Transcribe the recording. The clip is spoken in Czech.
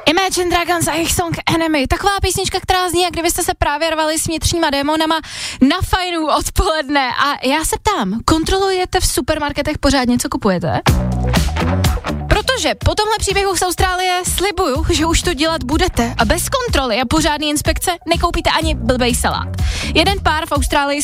Imagine Dragons a jejich song Enemy. Taková písnička, která zní, jak kdybyste se právě rvali s vnitřníma démonama na fajnu odpoledne. A já se ptám, kontrolujete v supermarketech pořád něco kupujete? Protože po tomhle příběhu z Austrálie slibuju, že už to dělat budete a bez kontroly a pořádný inspekce nekoupíte ani blbej salát. Jeden pár v Austrálii